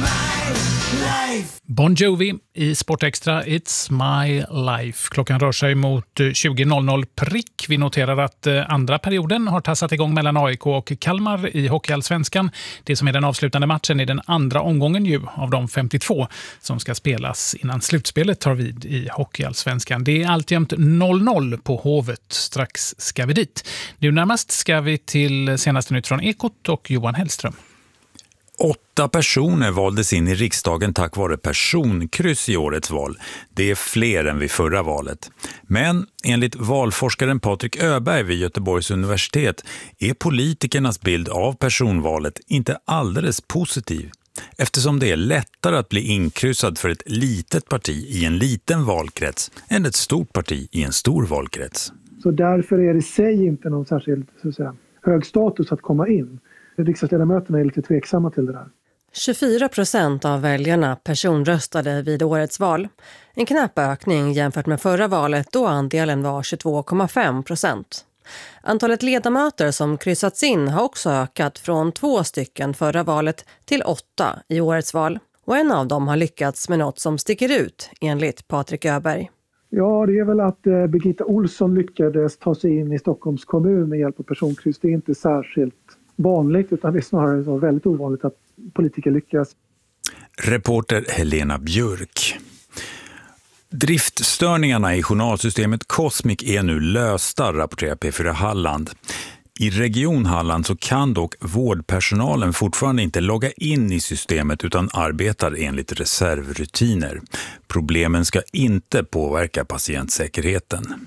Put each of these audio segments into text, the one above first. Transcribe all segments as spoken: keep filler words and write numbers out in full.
Bon Jovi i Sportextra, It's My Life. Klockan rör sig mot tjugo noll noll prick. Vi noterar att andra perioden har tassat igång mellan A I K och Kalmar i Hockeyallsvenskan. Det som är den avslutande matchen i den andra omgången ju av de femtiotvå som ska spelas innan slutspelet tar vid i Hockeyallsvenskan. Det är alltjämt noll noll på Hovet. Strax ska vi dit. Nu närmast ska vi till senaste nytt från Ekot och Johan Hellström. Åtta personer valdes in i riksdagen tack vare personkryss i årets val. Det är fler än vid förra valet. Men enligt valforskaren Patrik Öberg vid Göteborgs universitet är politikernas bild av personvalet inte alldeles positiv. Eftersom det är lättare att bli inkryssad för ett litet parti i en liten valkrets än ett stort parti i en stor valkrets. Så därför är det i sig inte någon särskild så att säga, hög status att komma in. Riksdagsledamöterna är lite tveksamma till det där. tjugofyra procent av väljarna personröstade vid årets val. En knapp ökning jämfört med förra valet då andelen var tjugotvå komma fem procent. Antalet ledamöter som kryssats in har också ökat från två stycken förra valet till åtta i årets val. Och en av dem har lyckats med något som sticker ut enligt Patrik Öberg. Ja, det är väl att eh, Birgitta Olsson lyckades ta sig in i Stockholms kommun med hjälp av personkryss. Det är inte särskilt vanligt utan det är snarare så väldigt ovanligt att politiker lyckas. Reporter Helena Björk. Driftstörningarna i journalsystemet Cosmic är nu lösta, rapporterar P fyra Halland. I Region Halland så kan dock vårdpersonalen fortfarande inte logga in i systemet utan arbetar enligt reservrutiner. Problemen ska inte påverka patientsäkerheten.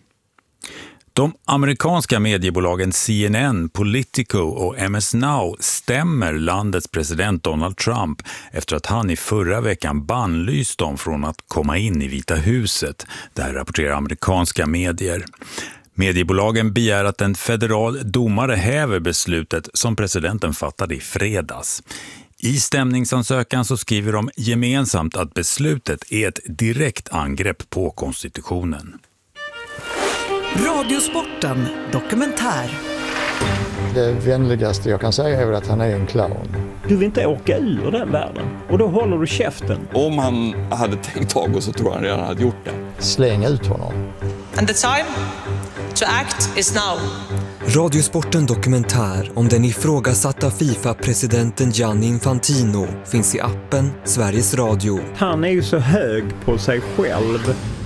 De amerikanska mediebolagen C N N, Politico och M S Now stämmer landets president Donald Trump efter att han i förra veckan bannlyst dem från att komma in i Vita huset. Det här rapporterar amerikanska medier. Mediebolagen begär att en federal domare häver beslutet som presidenten fattade i fredags. I stämningsansökan så skriver de gemensamt att beslutet är ett direkt angrepp på konstitutionen. Radiosporten dokumentär. Det vänligaste jag kan säga är väl att han är en clown. Du vill inte åka ur den världen och då håller du käften. Om han hade tänkt tag och så tror han redan hade gjort det. Släng ut honom. And the time to act is now. Radiosporten dokumentär om den ifrågasatta FIFA-presidenten Gianni Infantino finns i appen Sveriges Radio. Han är ju så hög på sig själv